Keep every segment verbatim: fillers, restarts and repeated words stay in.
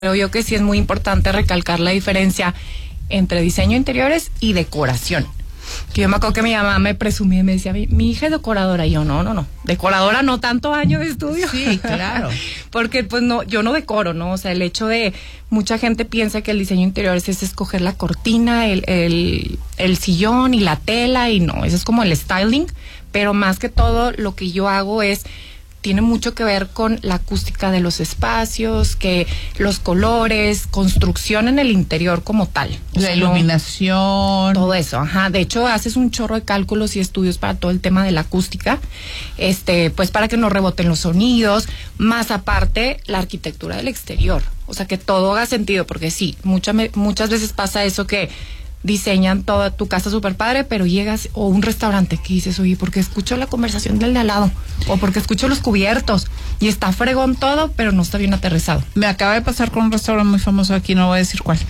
Creo yo que sí es muy importante recalcar la diferencia entre diseño de interiores y decoración. Que yo me acuerdo que mi mamá me presumía y me decía, mi, mi hija es decoradora. Y yo, no, no, no, decoradora no, tanto año de estudio. Sí, claro. Porque pues no, yo no decoro, ¿no? O sea, el hecho de, mucha gente piensa que el diseño de interiores es escoger la cortina, el, el, el sillón y la tela, y no, eso es como el styling. Pero más que todo, lo que yo hago es, tiene mucho que ver con la acústica de los espacios, que los colores, construcción en el interior como tal. La sea, iluminación. No, todo eso, ajá. De hecho, haces un chorro de cálculos y estudios para todo el tema de la acústica, este, pues para que no reboten los sonidos, más aparte la arquitectura del exterior. O sea, que todo haga sentido, porque sí, mucha, muchas veces pasa eso que diseñan toda tu casa súper padre, pero llegas, o un restaurante que dices, oye, porque escucho la conversación del de al lado, o porque escucho los cubiertos, y está fregón todo, pero no está bien aterrizado. Me acaba de pasar con un restaurante muy famoso aquí, no voy a decir cuál,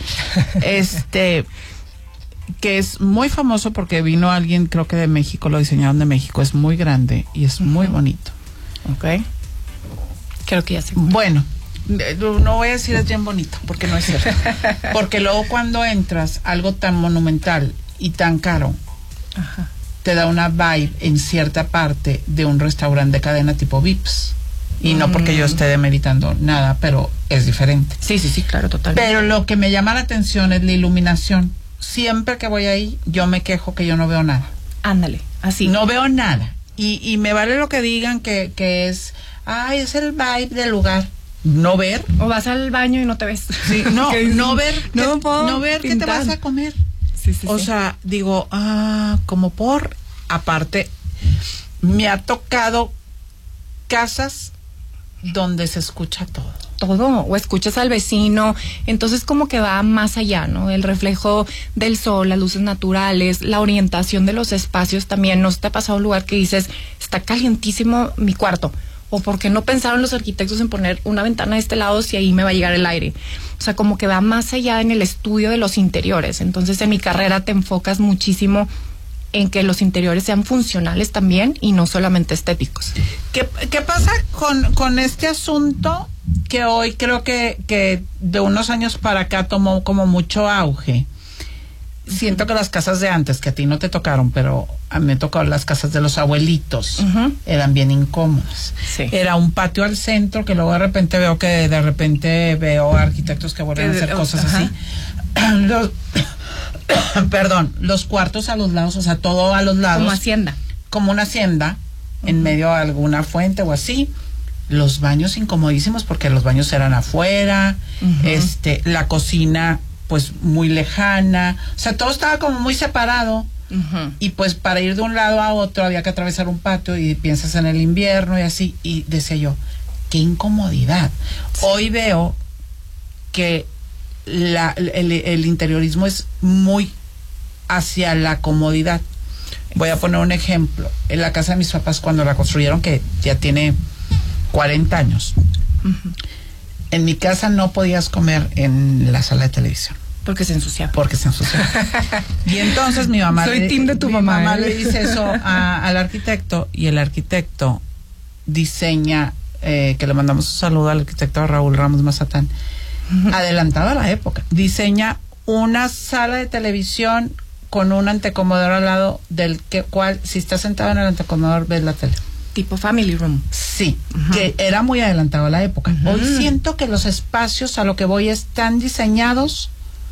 este, que es muy famoso porque vino alguien, creo que de México, lo diseñaron de México, es muy grande y es muy bonito. Ok. Creo que ya sé. Bueno, no voy a decir es bien bonito, porque no es cierto. Porque luego cuando entras, algo tan monumental y tan caro, ajá, te da una vibe en cierta parte de un restaurante de cadena tipo Vips. Y mm. no porque yo esté demeritando nada, pero es diferente. Sí, sí, sí, claro, totalmente. Pero lo que me llama la atención es la iluminación. Siempre que voy ahí, yo me quejo que yo no veo nada. Ándale, así. No veo nada. Y, y me vale lo que digan que, que es, ay, es el vibe del lugar. No ver. O vas al baño y no te ves. Sí, no, no ver. No, que, no ver qué te vas a comer. Sí, sí, o sí. sea, digo, ah, como por. Aparte, me ha tocado casas donde se escucha todo. Todo, o escuchas al vecino, entonces como que va más allá, ¿no? El reflejo del sol, las luces naturales, la orientación de los espacios también. ¿No te ha pasado un lugar que dices, está calientísimo mi cuarto? O ¿por qué no pensaron los arquitectos en poner una ventana de este lado si ahí me va a llegar el aire? O sea, como que va más allá en el estudio de los interiores. Entonces, en mi carrera te enfocas muchísimo en que los interiores sean funcionales también y no solamente estéticos. ¿Qué, qué pasa con, con este asunto que hoy creo que, que de unos años para acá tomó como mucho auge? Siento que las casas de antes, que a ti no te tocaron, pero a mí me tocaron las casas de los abuelitos, uh-huh, eran bien incómodas. Sí. Era un patio al centro, que luego de repente veo que de repente veo arquitectos que vuelven a hacer cosas, uh-huh, así. Los, perdón, los cuartos a los lados, o sea, todo a los lados. Como hacienda. Como una hacienda, uh-huh, en medio de alguna fuente o así. Los baños incomodísimos porque los baños eran afuera, uh-huh, este, la cocina pues muy lejana, o sea, todo estaba como muy separado, uh-huh, y pues para ir de un lado a otro había que atravesar un patio y piensas en el invierno y así, y decía yo, qué incomodidad. Sí. Hoy veo que la, el, el interiorismo es muy hacia la comodidad. Voy a poner un ejemplo, en la casa de mis papás cuando la construyeron, que ya tiene cuarenta años, uh-huh, en mi casa no podías comer en la sala de televisión. Porque se ensuciaba. Porque se ensuciaba. Y entonces mi mamá... Soy le, team de tu mi mamá. Mi mamá ¿eh? le dice eso a, al arquitecto, y el arquitecto diseña, eh, que le mandamos un saludo al arquitecto Raúl Ramos Mazatán, uh-huh, adelantado a la época, diseña una sala de televisión con un antecomodoro al lado del que, cual, si estás sentado en el antecomodoro, ves la tele. Tipo family room. Sí, uh-huh, que era muy adelantado a la época. Uh-huh. Hoy siento que los espacios a lo que voy están diseñados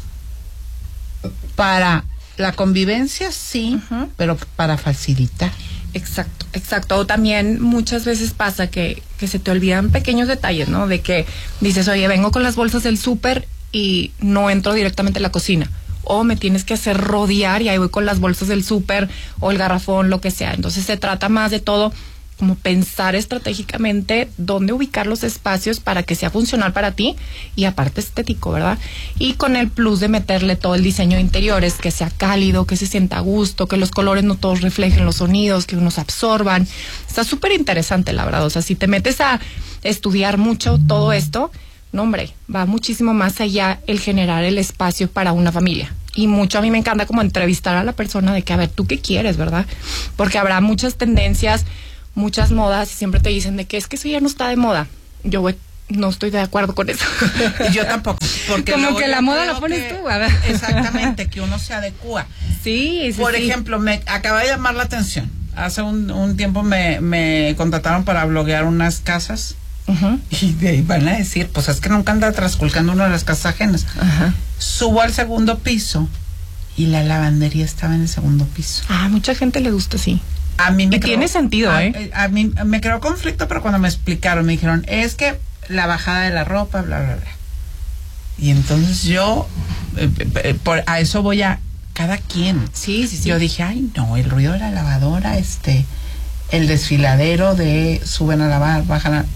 para la convivencia, sí, uh-huh, pero para facilitar. Exacto, exacto. O también muchas veces pasa que, que se te olvidan pequeños detalles, ¿no? De que dices, oye, vengo con las bolsas del súper y no entro directamente a la cocina. O me tienes que hacer rodear y ahí voy con las bolsas del súper o el garrafón, lo que sea. Entonces se trata más de todo como pensar estratégicamente dónde ubicar los espacios para que sea funcional para ti y aparte estético, ¿verdad? Y con el plus de meterle todo el diseño de interiores, que sea cálido, que se sienta a gusto, que los colores no todos reflejen los sonidos, que unos absorban. Está súper interesante, la verdad. O sea, si te metes a estudiar mucho todo esto, no, hombre, va muchísimo más allá el generar el espacio para una familia. Y mucho a mí me encanta como entrevistar a la persona de que, a ver, ¿tú qué quieres, verdad? Porque habrá muchas tendencias, muchas modas, y siempre te dicen de que es que eso ya no está de moda. Yo voy No estoy de acuerdo con eso. Yo tampoco. Porque como que la moda la pones que, tú, a ver. Exactamente, que uno se adecua. Sí, sí. Por sí. ejemplo, me acaba de llamar la atención. Hace un, un tiempo me, me contrataron para bloguear unas casas. Uh-huh. Y de ahí van a decir, pues es que nunca anda trasculcando una de las casas ajenas. Uh-huh. Subo al segundo piso y la lavandería estaba en el segundo piso. Ah, mucha gente le gusta así. A mí me y creó, tiene sentido, a, ¿eh? A mí me creó conflicto, pero cuando me explicaron, me dijeron, es que la bajada de la ropa, bla, bla, bla. Y entonces yo, eh, eh, por, a eso voy a cada quien. Sí, sí, sí. Yo dije, ay, no, el ruido de la lavadora, este, el desfiladero de suben a lavar, bajan a...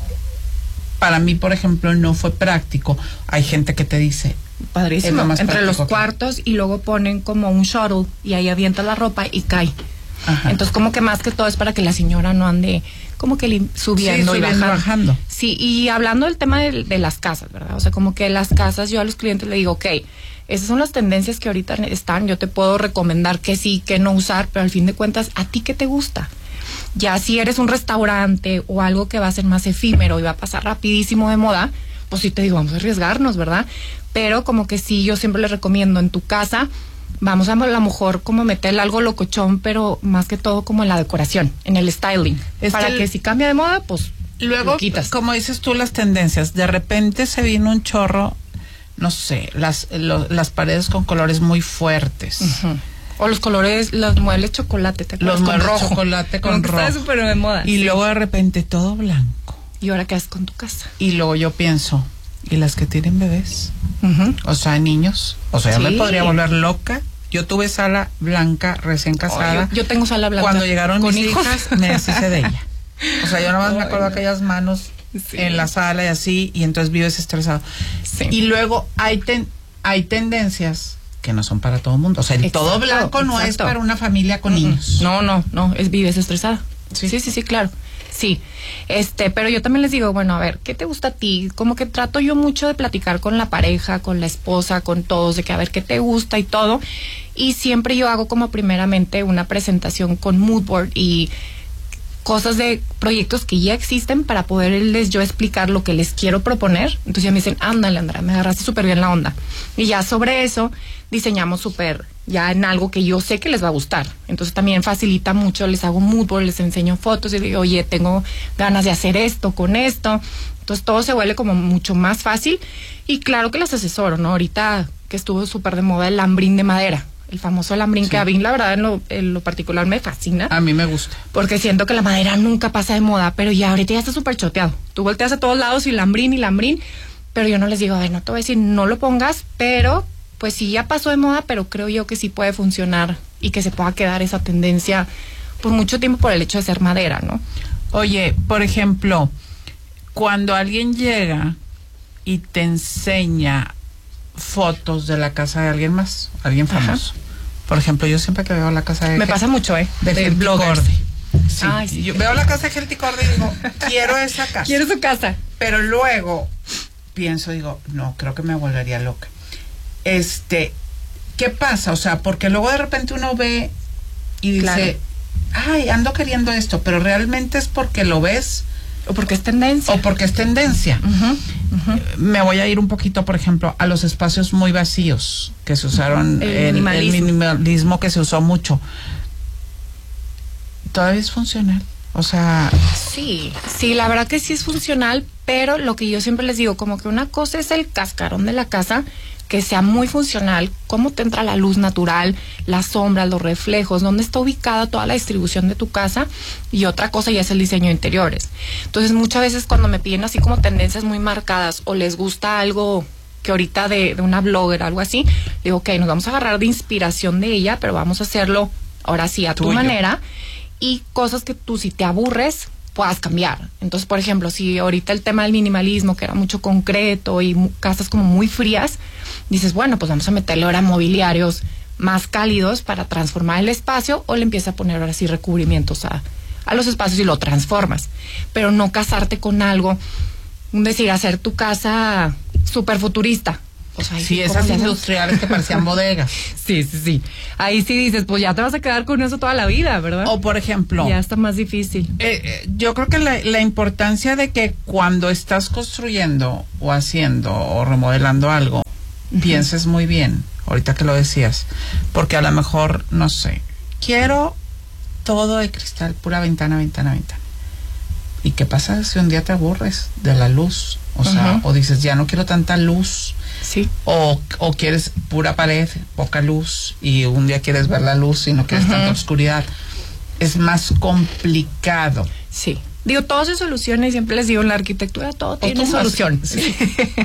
Para mí, por ejemplo, no fue práctico. Hay gente que te dice... Padrísimo, entre los que... cuartos y luego ponen como un shuttle y ahí avienta la ropa y cae. Ajá. Entonces como que más que todo es para que la señora no ande como que li- subiendo, sí, y subiendo, bajando. bajando. Sí, y hablando del tema de, de las casas, ¿verdad? O sea, como que las casas, yo a los clientes le digo, ok, esas son las tendencias que ahorita están, yo te puedo recomendar que sí, que no usar, pero al fin de cuentas, ¿a ti qué te gusta? Ya si eres un restaurante o algo que va a ser más efímero y va a pasar rapidísimo de moda, pues sí te digo, vamos a arriesgarnos, ¿verdad? Pero como que sí, yo siempre les recomiendo en tu casa, vamos a, a lo mejor como meterle algo locochón, pero más que todo como en la decoración, en el styling, es para que, el, que si cambia de moda, pues luego, lo quitas. Como dices tú, las tendencias, de repente se vino un chorro, no sé, las, lo, las paredes con colores muy fuertes. Uh-huh. O los colores, los muebles chocolate, ¿te acuerdas? Los muebles rojo. chocolate con como rojo. Está súper de moda. Y sí. Luego de repente todo blanco. ¿Y ahora qué haces con tu casa? Y luego yo pienso, ¿y las que tienen bebés? Uh-huh. O sea, niños. O sea, sí. Yo me podría volver loca. Yo tuve sala blanca recién casada. Oh, yo, yo tengo sala blanca. Cuando llegaron mis hijos? hijas, me deshice de ella. O sea, yo nada más oh, me acuerdo no. aquellas manos sí. en la sala y así, y entonces vives estresado. Sí. Y luego hay ten, hay tendencias que no son para todo el mundo. O sea, el exacto, todo blanco no exacto. es para una familia con mm-hmm. niños. No, no, no, es vives estresada. Sí, sí, sí, sí, claro. Sí, este, pero yo también les digo, bueno, a ver, ¿qué te gusta a ti? Como que trato yo mucho de platicar con la pareja, con la esposa, con todos, de que a ver qué te gusta y todo. Y siempre yo hago como primeramente una presentación con mood board y cosas de proyectos que ya existen para poderles yo explicar lo que les quiero proponer. Entonces ya me dicen, ándale, Andrea, me agarraste súper bien la onda. Y ya sobre eso diseñamos súper, ya en algo que yo sé que les va a gustar. Entonces también facilita mucho, les hago mood board, les enseño fotos y digo, oye, tengo ganas de hacer esto con esto. Entonces todo se vuelve como mucho más fácil. Y claro que las asesoro, ¿no? Ahorita que estuvo súper de moda el lambrín de madera. El famoso lambrín, sí. que a mí la verdad en lo, en lo particular me fascina. A mí me gusta. Porque siento que la madera nunca pasa de moda, pero ya ahorita ya está súper choteado. Tú volteas a todos lados y lambrín y lambrín, pero yo no les digo, a ver, no te voy a decir, no lo pongas, pero pues sí ya pasó de moda, pero creo yo que sí puede funcionar y que se pueda quedar esa tendencia por mucho tiempo por el hecho de ser madera, ¿no? Oye, por ejemplo, cuando alguien llega y te enseña fotos de la casa de alguien más, alguien famoso. Ajá. Por ejemplo, yo siempre que veo la casa de... Me pasa mucho, ¿eh? De, de bloggers. Sí. Ay, sí. Yo veo la casa de Helty Cordy y digo, quiero esa casa. Quiero su casa. Pero luego pienso, digo, no, creo que me volvería loca. Este, ¿qué pasa? O sea, porque luego de repente uno ve y dice, claro. ay, ando queriendo esto, pero realmente es porque lo ves... O porque es tendencia. O porque es tendencia. Uh-huh, uh-huh. Me voy a ir un poquito, por ejemplo, a los espacios muy vacíos que se usaron, el, el, minimalismo. el minimalismo que se usó mucho. ¿Todavía es funcional? O sea... Sí, sí, la verdad que sí es funcional, pero lo que yo siempre les digo, como que una cosa es el cascarón de la casa, que sea muy funcional, cómo te entra la luz natural, las sombras, los reflejos, dónde está ubicada toda la distribución de tu casa, y otra cosa ya es el diseño de interiores. Entonces muchas veces cuando me piden así como tendencias muy marcadas o les gusta algo que ahorita de, de una blogger, algo así, digo, ok, nos vamos a agarrar de inspiración de ella, pero vamos a hacerlo ahora sí a tu Tuyo. manera, y cosas que tú si te aburres puedas cambiar. Entonces, por ejemplo, si ahorita el tema del minimalismo, que era mucho concreto y mu- casas como muy frías, dices, bueno, pues vamos a meterle ahora mobiliarios más cálidos para transformar el espacio, o le empiezas a poner ahora sí recubrimientos a, a los espacios y lo transformas. Pero no casarte con algo, un decir, hacer tu casa súper futurista, pues ahí sí, sí, esas industriales que parecían bodegas. Sí, sí, sí. Ahí sí dices, pues ya te vas a quedar con eso toda la vida, ¿verdad? O por ejemplo, ya está más difícil. Eh, eh, yo creo que la, la importancia de que cuando estás construyendo o haciendo o remodelando algo, uh-huh. pienses muy bien, ahorita que lo decías, porque a lo mejor, no sé, quiero todo de cristal, pura ventana, ventana, ventana. ¿Y qué pasa si un día te aburres de la luz? O sea, uh-huh. o dices, ya no quiero tanta luz. Sí. O, o quieres pura pared, poca luz, y un día quieres ver la luz y no quieres uh-huh. tanta oscuridad. Es más complicado. Sí. Digo, todo se soluciona y siempre les digo, en la arquitectura todo tiene solución. Sí.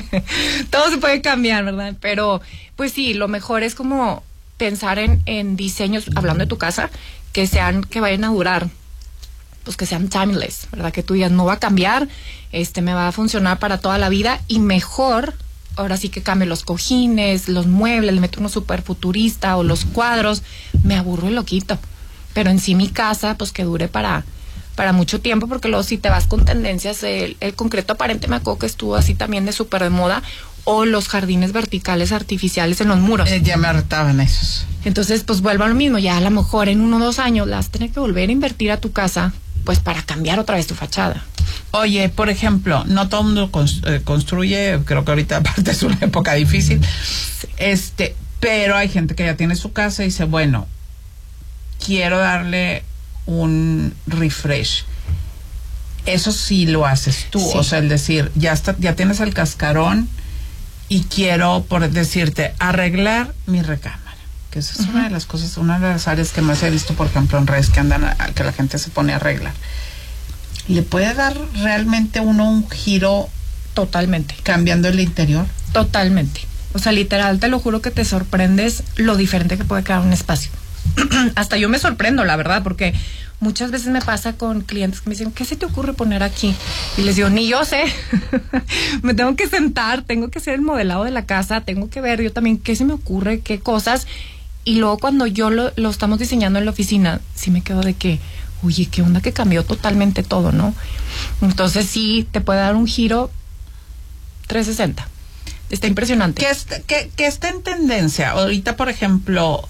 Todo se puede cambiar, ¿verdad? Pero, pues sí, lo mejor es como pensar en, en diseños, hablando de tu casa, que sean, que vayan a durar, pues que sean timeless, ¿verdad? Que tú digas, no va a cambiar, este me va a funcionar para toda la vida, y mejor, ahora sí que cambie los cojines, los muebles, le meto uno súper futurista, o los cuadros, me aburro y lo quito. Pero en sí mi casa, pues que dure para, para mucho tiempo, porque luego si te vas con tendencias, el, el concreto aparente me acuerdo que estuvo así también de súper de moda, o los jardines verticales artificiales en los muros. Eh, ya me hartaban esos. Entonces, pues vuelvo a lo mismo, ya a lo mejor en uno o dos años las vas a tener que volver a invertir a tu casa, pues para cambiar otra vez tu fachada. Oye, por ejemplo, no todo el mundo construye, creo que ahorita aparte es una época difícil, sí. este, pero hay gente que ya tiene su casa y dice, bueno, quiero darle un refresh. Eso sí lo haces tú, sí. O sea, el decir, ya está, ya tienes el cascarón y quiero, por decirte, arreglar mi recámara. Que esa es uh-huh. una de las cosas, una de las áreas que más he visto, por ejemplo, en redes que andan, a, que la gente se pone a arreglar. ¿Le puede dar realmente uno un giro? Totalmente. ¿Cambiando el interior? Totalmente. O sea, literal, te lo juro que te sorprendes lo diferente que puede quedar un espacio. Hasta yo me sorprendo, la verdad, porque muchas veces me pasa con clientes que me dicen, ¿qué se te ocurre poner aquí? Y les digo, ni yo sé. Me tengo que sentar, tengo que hacer el modelado de la casa, tengo que ver yo también qué se me ocurre, qué cosas. Y luego cuando yo lo, lo estamos diseñando en la oficina, sí me quedo de que, oye, qué onda que cambió totalmente todo, ¿no? Entonces sí, te puede dar un giro trescientos sesenta. Está impresionante. ¿Qué, está, qué, qué está en tendencia? Ahorita, por ejemplo,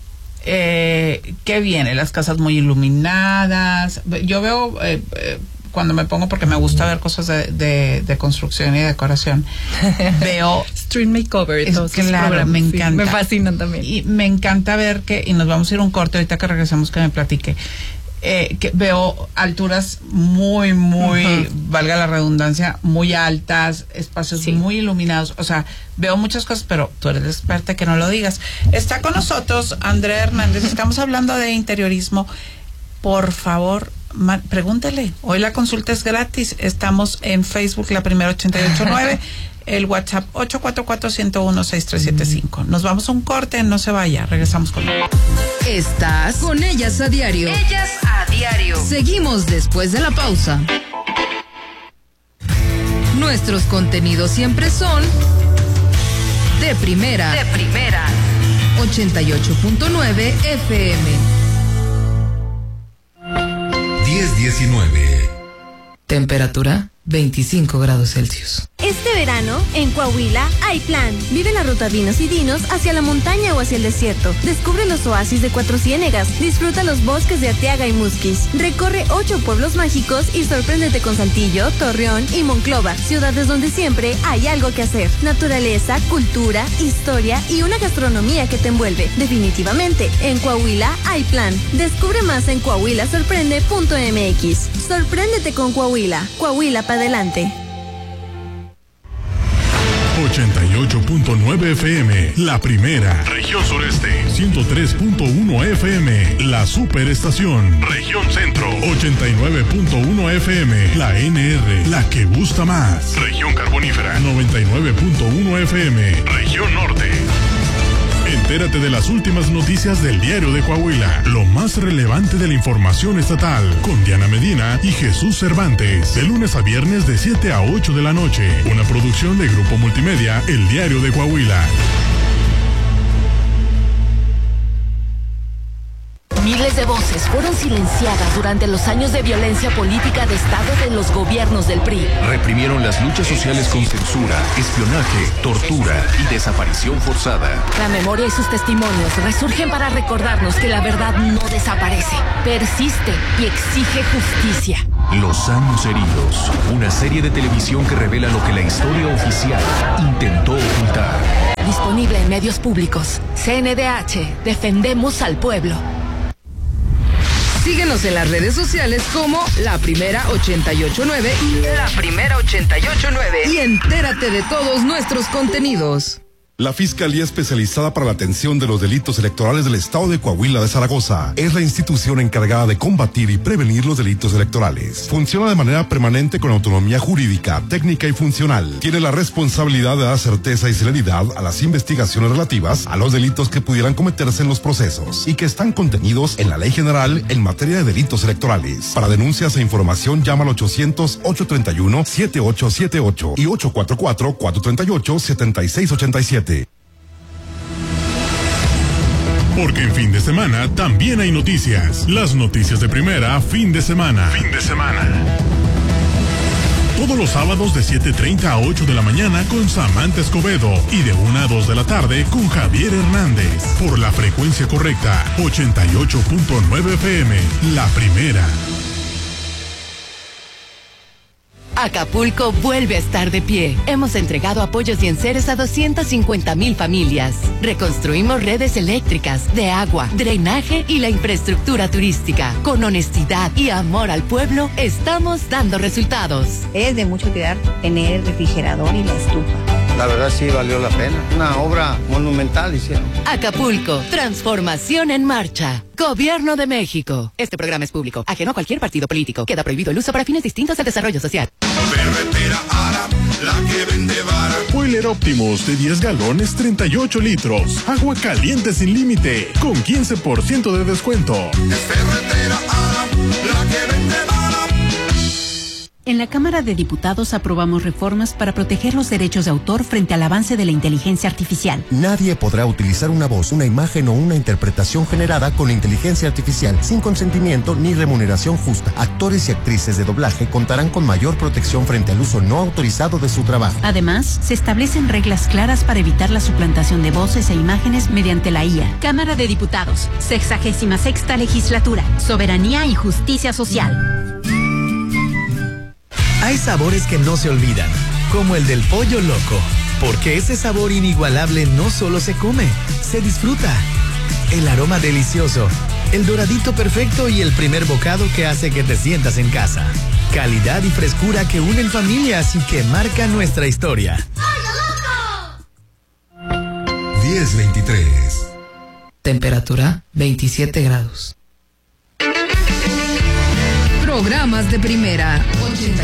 eh, ¿qué viene? Las casas muy iluminadas. Yo veo, eh, eh, cuando me pongo, porque me gusta ver cosas de, de, de construcción y decoración, veo Street Makeover y todos esos programas, me encanta. Sí, me fascinan también. Y me encanta ver que, y nos vamos a ir a un corte ahorita que regresemos, que me platique, eh, que veo alturas muy, muy, uh-huh. valga la redundancia, muy altas, espacios sí. muy iluminados, o sea, veo muchas cosas, pero tú eres la experta, que no lo digas. Está con nosotros Andrea Hernández, estamos hablando de interiorismo. Por favor, ma- pregúntele. Hoy la consulta es gratis. Estamos en Facebook, La Primera ochenta y ocho nueve, el WhatsApp ocho cuatro cuatro, uno cero uno, seis tres siete cinco. Nos vamos a un corte, no se vaya. Regresamos con ella. Estás con Ellas a Diario. Ellas a Diario. Seguimos después de la pausa. Nuestros contenidos siempre son de primera. De primera. ochenta y ocho punto nueve F M. diez diecinueve. Temperatura veinticinco grados Celsius. Este verano, en Coahuila, hay plan. Vive la ruta Vinos y Dinos hacia la montaña o hacia el desierto. Descubre los oasis de Cuatro Ciénegas. Disfruta los bosques de Arteaga y Musquis. Recorre ocho pueblos mágicos y sorpréndete con Saltillo, Torreón y Monclova. Ciudades donde siempre hay algo que hacer. Naturaleza, cultura, historia y una gastronomía que te envuelve. Definitivamente, en Coahuila hay plan. Descubre más en coahuila sorprende punto m x. Sorpréndete con Coahuila. Coahuila para adelante. ochenta y ocho punto nueve F M, La Primera. Región Sureste. ciento tres punto uno F M, La Superestación. Región Centro. ochenta y nueve punto uno F M, La N R, la que gusta más. Región Carbonífera. noventa y nueve punto uno F M, Región Norte. Entérate de las últimas noticias del Diario de Coahuila, lo más relevante de la información estatal, con Diana Medina y Jesús Cervantes, de lunes a viernes de siete a ocho de la noche. Una producción de Grupo Multimedia, El Diario de Coahuila. Miles de voces fueron silenciadas durante los años de violencia política de Estado de los gobiernos del P R I. Reprimieron las luchas sociales con censura, espionaje, tortura y desaparición forzada. La memoria y sus testimonios resurgen para recordarnos que la verdad no desaparece, persiste y exige justicia. Los años heridos, una serie de televisión que revela lo que la historia oficial intentó ocultar. Disponible en medios públicos. C N D H, defendemos al pueblo. Síguenos en las redes sociales como La Primera ochenta y ocho nueve. La Primera ochenta y ocho nueve. Y entérate de todos nuestros contenidos. La Fiscalía Especializada para la Atención de los Delitos Electorales del Estado de Coahuila de Zaragoza es la institución encargada de combatir y prevenir los delitos electorales. Funciona de manera permanente con autonomía jurídica, técnica y funcional. Tiene la responsabilidad de dar certeza y celeridad a las investigaciones relativas a los delitos que pudieran cometerse en los procesos y que están contenidos en la Ley General en materia de delitos electorales. Para denuncias e información llama al ochocientos, ochocientos treinta y uno, setenta y ocho setenta y ocho y ocho cuatro cuatro, cuatro tres ocho, setenta y seis ochenta y siete. Porque en fin de semana también hay noticias. Las noticias de primera, fin de semana. Fin de semana. Todos los sábados de siete treinta a ocho de la mañana con Samantha Escobedo y de una a dos de la tarde con Javier Hernández. Por la frecuencia correcta, ochenta y ocho punto nueve F M, la primera. Acapulco vuelve a estar de pie. Hemos entregado apoyos y enseres a doscientas cincuenta mil familias. Reconstruimos redes eléctricas, de agua, drenaje y la infraestructura turística. Con honestidad y amor al pueblo, estamos dando resultados. Es de mucho cuidar tener el refrigerador y la estufa. La verdad sí valió la pena. Una obra monumental hicieron. Acapulco, transformación en marcha. Gobierno de México. Este programa es público, ajeno a cualquier partido político. Queda prohibido el uso para fines distintos al desarrollo social. Ferretera Ara, la que vende vara. Boiler Optimus de diez galones, treinta y ocho litros. Agua caliente sin límite, con quince por ciento de descuento. Es Ferretera Ara, la que vende vara. En la Cámara de Diputados aprobamos reformas para proteger los derechos de autor frente al avance de la inteligencia artificial. Nadie podrá utilizar una voz, una imagen o una interpretación generada con inteligencia artificial sin consentimiento ni remuneración justa. Actores y actrices de doblaje contarán con mayor protección frente al uso no autorizado de su trabajo. Además, se establecen reglas claras para evitar la suplantación de voces e imágenes mediante la I A. Cámara de Diputados, sexagésima sexta legislatura, soberanía y justicia social. Hay sabores que no se olvidan, como el del pollo loco, porque ese sabor inigualable no solo se come, se disfruta. El aroma delicioso, el doradito perfecto y el primer bocado que hace que te sientas en casa. Calidad y frescura que unen familias y que marcan nuestra historia. diez veintitrés. Temperatura veintisiete grados. Programas de primera ochenta